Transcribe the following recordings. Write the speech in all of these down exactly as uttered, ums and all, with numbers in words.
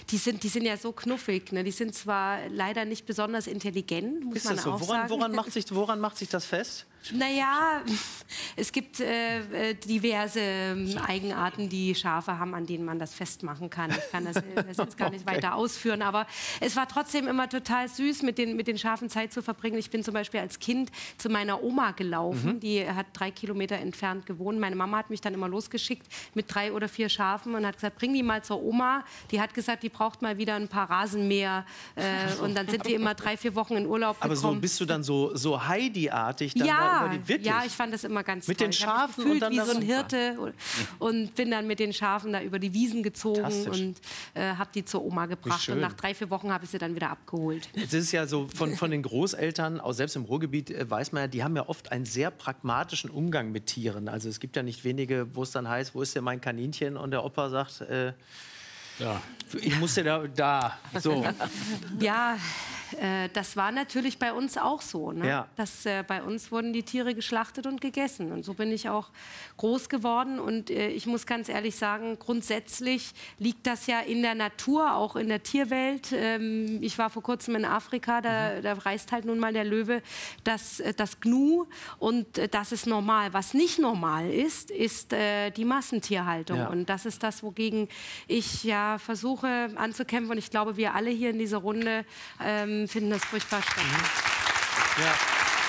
die sind, die sind ja so knuffig. Ne? Die sind zwar leider nicht besonders intelligent, muss ist man das so? auch Woran, sagen. woran, macht sich, woran macht sich das fest? Naja, es gibt äh, diverse ähm, Eigenarten, die Schafe haben, an denen man das festmachen kann. Ich kann das, das jetzt gar nicht okay. weiter ausführen, aber es war trotzdem immer total süß, mit den, mit den Schafen Zeit zu verbringen. Ich bin zum Beispiel als Kind zu meiner Oma gelaufen, mhm. die hat drei Kilometer entfernt gewohnt. Meine Mama hat mich dann immer losgeschickt mit drei oder vier Schafen und hat gesagt, bring die mal zur Oma. Die hat gesagt, die braucht mal wieder ein paar Rasenmäher äh, und dann sind die immer drei, vier Wochen in Urlaub gekommen. Aber so bist du dann so, so Heidi-artig dann ja. da über die Wirklich? Ja, ich fand das immer ganz mit toll. den Schafen ich und dann wie das so ein Hirte und, und bin dann mit den Schafen da über die Wiesen gezogen und äh, habe die zur Oma gebracht. Und nach drei, vier Wochen habe ich sie dann wieder abgeholt. Es ist ja so, von, von den Großeltern, auch selbst im Ruhrgebiet, äh, weiß man ja, die haben ja oft einen sehr pragmatischen Umgang mit Tieren. Also es gibt ja nicht wenige, wo es dann heißt, wo ist denn mein Kaninchen? Und der Opa sagt, äh, ja, ich musste da, da, so. Ja, äh, das war natürlich bei uns auch so. Ne? Ja. Das, äh, bei uns wurden die Tiere geschlachtet und gegessen. Und so bin ich auch groß geworden. Und äh, ich muss ganz ehrlich sagen, grundsätzlich liegt das ja in der Natur, auch in der Tierwelt. Ähm, ich war vor kurzem in Afrika, da, mhm. da reist halt nun mal der Löwe, das, das Gnu. Und äh, das ist normal. Was nicht normal ist, ist äh, die Massentierhaltung. Ja. Und das ist das, wogegen ich ja versuche anzukämpfen. Und ich glaube, wir alle hier in dieser Runde ähm, finden das furchtbar spannend. Mhm. Ja.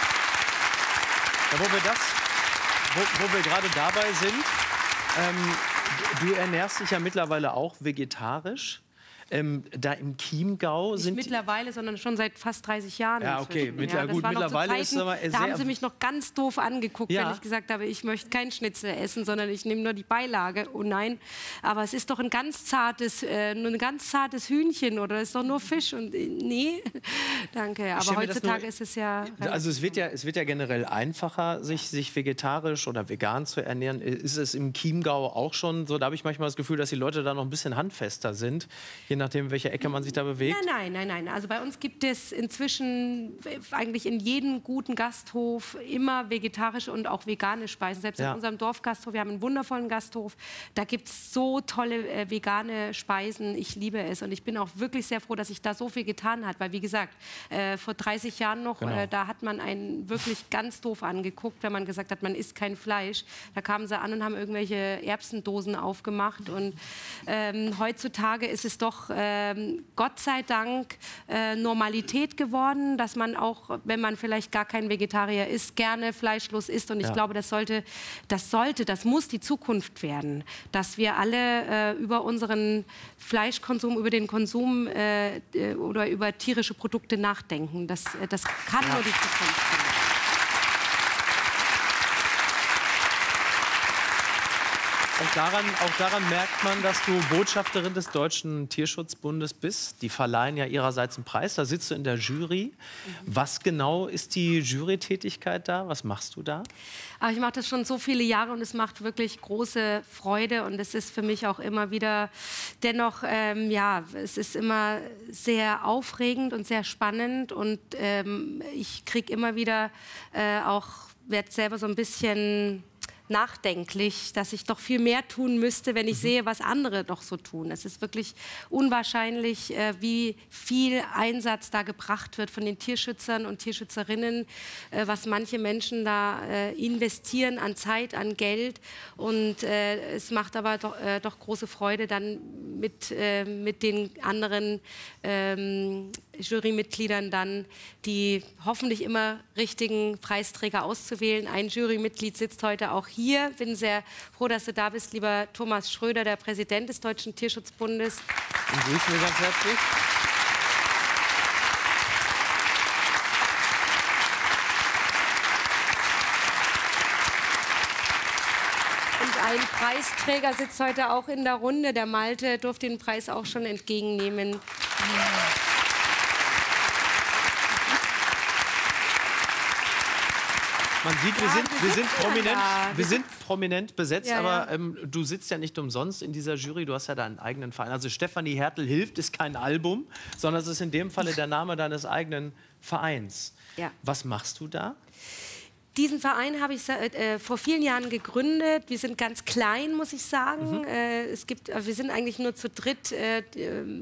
Ja, wo wir das, wo, wo wir gerade dabei sind, ähm, du ernährst dich ja mittlerweile auch vegetarisch. Ähm, da im Chiemgau nicht sind mittlerweile, sondern schon seit fast dreißig Jahren. Ja, okay. Mit, ja, das gut, war mittlerweile Zeiten, ist es aber sehr... Da haben sie mich noch ganz doof angeguckt, ja. wenn ich gesagt habe, ich möchte kein Schnitzel essen, sondern ich nehme nur die Beilage. Oh nein, aber es ist doch ein ganz zartes, äh, nur ein ganz zartes Hühnchen oder es ist doch nur Fisch und äh, nee, danke. Aber heutzutage nur, ist es ja... Also es wird ja, es wird ja generell einfacher, sich, sich vegetarisch oder vegan zu ernähren. Ist es im Chiemgau auch schon so? Da habe ich manchmal das Gefühl, dass die Leute da noch ein bisschen handfester sind, je nachdem, welche Ecke man sich da bewegt? Nein, nein, nein, nein. Also bei uns gibt es inzwischen eigentlich in jedem guten Gasthof immer vegetarische und auch vegane Speisen. Selbst ja. in unserem Dorfgasthof, wir haben einen wundervollen Gasthof, da gibt es so tolle äh, vegane Speisen. Ich liebe es und ich bin auch wirklich sehr froh, dass sich da so viel getan hat. Weil wie gesagt, äh, vor dreißig Jahren noch, genau. äh, da hat man einen wirklich ganz doof angeguckt, wenn man gesagt hat, man isst kein Fleisch. Da kamen sie an und haben irgendwelche Erbsendosen aufgemacht. Und ähm, heutzutage ist es doch... Ähm, Gott sei Dank äh, Normalität geworden, dass man auch, wenn man vielleicht gar kein Vegetarier ist, gerne fleischlos isst. Und ich ja. glaube, das sollte, das sollte, das muss die Zukunft werden, dass wir alle äh, über unseren Fleischkonsum, über den Konsum äh, oder über tierische Produkte nachdenken. Das, das kann ja. nur die Zukunft sein. Auch daran, auch daran merkt man, dass du Botschafterin des Deutschen Tierschutzbundes bist. Die verleihen ja ihrerseits einen Preis, da sitzt du in der Jury. Mhm. Was genau ist die Jurytätigkeit da? Was machst du da? Aber ich mache das schon so viele Jahre und es macht wirklich große Freude. Und es ist für mich auch immer wieder, dennoch, ähm, ja, es ist immer sehr aufregend und sehr spannend. Und ähm, ich kriege immer wieder äh, auch, werde selber so ein bisschen... nachdenklich, dass ich doch viel mehr tun müsste, wenn ich mhm. sehe, was andere doch so tun. Es ist wirklich unwahrscheinlich, äh, wie viel Einsatz da gebracht wird von den Tierschützern und Tierschützerinnen, äh, was manche Menschen da äh, investieren an Zeit, an Geld. Und äh, es macht aber doch, äh, doch große Freude, dann mit, äh, mit den anderen ähm, Jurymitgliedern dann die hoffentlich immer richtigen Preisträger auszuwählen. Ein Jurymitglied sitzt heute auch hier. Bin sehr froh, dass du da bist, lieber Thomas Schröder, der Präsident des Deutschen Tierschutzbundes. Und grüßen wir ganz herzlich. Und ein Preisträger sitzt heute auch in der Runde. Der Malte durfte den Preis auch schon entgegennehmen. Man sieht, wir sind, wir sind, prominent, wir sind prominent besetzt, ja, aber ähm, du sitzt ja nicht umsonst in dieser Jury, du hast ja deinen eigenen Verein. Also Stefanie Hertel hilft ist kein Album, sondern es ist in dem Falle der Name deines eigenen Vereins. Ja. Was machst du da? Diesen Verein habe ich äh, vor vielen Jahren gegründet. Wir sind ganz klein, muss ich sagen. Mhm. Äh, es gibt, wir sind eigentlich nur zu dritt. Äh,